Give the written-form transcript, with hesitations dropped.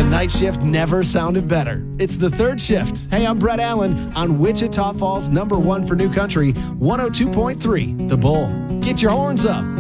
night shift never sounded better. It's the third shift. Hey, I'm Brett Allen on Wichita Falls, #1 for New Country, 102.3 The Bull. Get your horns up.